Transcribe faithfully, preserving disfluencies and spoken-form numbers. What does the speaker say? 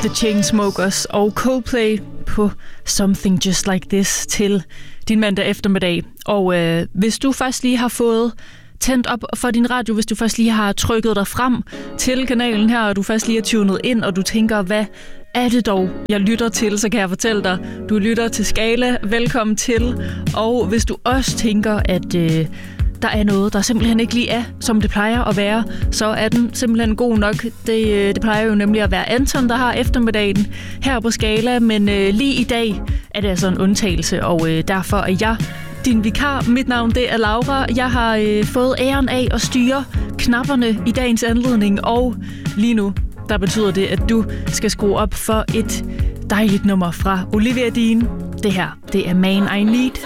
The Chainsmokers og Coldplay på Something Just Like This til din mandag eftermiddag. Og øh, hvis du først lige har fået tændt op for din radio, hvis du først lige har trykket dig frem til kanalen her, og du først lige er tunet ind, og du tænker, hvad er det dog, jeg lytter til, så kan jeg fortælle dig, du lytter til Skala. Velkommen til. Og hvis du også tænker, at øh, der er noget, der simpelthen ikke lige er, som det plejer at være, så er den simpelthen god nok. Det, det plejer jo nemlig at være Anton, der har eftermiddagen her på Skala, men øh, lige i dag er det altså en undtagelse, og øh, derfor er jeg din vikar. Mit navn, det er Laura. Jeg har øh, fået æren af at styre knapperne i dagens anledning, og lige nu, der betyder det, at du skal skrue op for et dejligt nummer fra Olivia Dean. Det her, det er Man I Need.